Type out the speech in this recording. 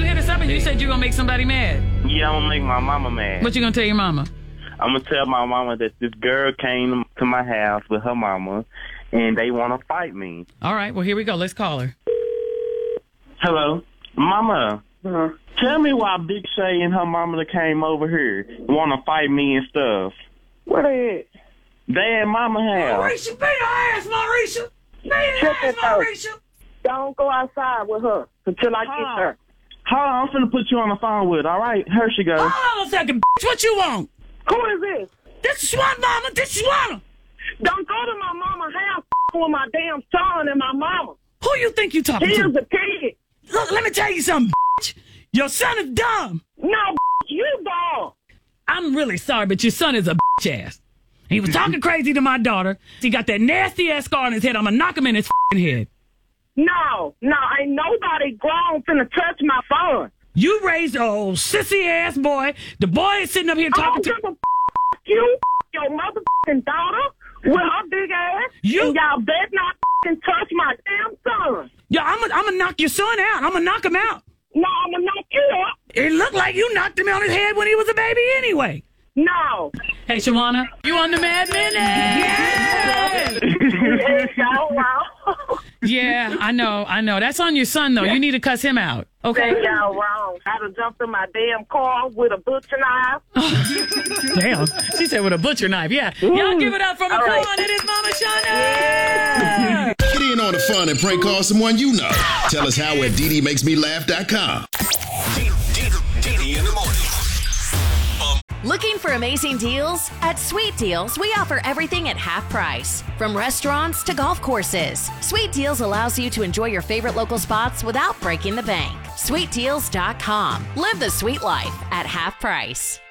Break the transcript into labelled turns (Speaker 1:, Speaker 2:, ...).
Speaker 1: you hit us up and you said you're going to make somebody mad.
Speaker 2: Yeah, I'm gonna make my mama mad.
Speaker 1: What you going to tell your mama?
Speaker 2: I'm gonna tell my mama that this girl came to my house with her mama, and they want to fight me.
Speaker 1: All right, well, here we go. Let's call her.
Speaker 2: Hello, Mama. Tell me why Big Shay and her mama that came over here want to fight me and stuff.
Speaker 3: What is it?
Speaker 2: They at Mama house.
Speaker 1: Mauricia, beat her ass, Mauricia. Beat her
Speaker 3: Shut
Speaker 1: ass,
Speaker 3: that door.
Speaker 1: Mauricia.
Speaker 3: Don't go outside with her until I get her.
Speaker 2: Hold on, I'm finna put you on the phone with. All right, here she goes.
Speaker 1: Hold on a second, bitch. What you want?
Speaker 3: Who is this?
Speaker 1: This is Swan Mama. This is Swan.
Speaker 3: Don't go to my mama's house with my damn son and my mama.
Speaker 1: Who you think you talking
Speaker 3: He
Speaker 1: to?
Speaker 3: is a kid.
Speaker 1: Look, let me tell you something, bitch. Your son is dumb.
Speaker 3: No, you dumb.
Speaker 1: I'm really sorry, but your son is a bitch ass. He was talking crazy to my daughter. He got that nasty ass scar on his head. I'm gonna knock him in his head.
Speaker 3: No, ain't nobody grown finna touch my son.
Speaker 1: You raised an old sissy ass boy. The boy is sitting up here
Speaker 3: I
Speaker 1: talking
Speaker 3: don't
Speaker 1: to
Speaker 3: give a you, your motherfucking daughter with her big ass.
Speaker 1: You-
Speaker 3: And y'all better not touch my damn son.
Speaker 1: Yeah, I'm gonna knock your son out. I'm gonna knock him out.
Speaker 3: No, I'm gonna knock you up.
Speaker 1: It looked like you knocked him on his head when he was a baby anyway.
Speaker 3: No.
Speaker 1: Hey, Shawana, you on the Mad Minute?
Speaker 3: Y'all wrong.
Speaker 1: Yeah, I know. That's on your son, though. You need to cuss him out, okay?
Speaker 3: Y'all wrong. I'd have jumped in my damn car with a butcher knife.
Speaker 1: Damn. She said with a butcher knife, yeah. Y'all give it up for McCoy.
Speaker 3: right.
Speaker 1: It is Mama Shana.
Speaker 4: Get in on the fun and prank call someone you know. Tell us how at DDMakesMeLaugh.com.
Speaker 5: DD in the morning.
Speaker 6: Looking for amazing deals? At Sweet Deals, we offer everything at half price. From restaurants to golf courses, Sweet Deals allows you to enjoy your favorite local spots without breaking the bank. SweetDeals.com. Live the sweet life at half price.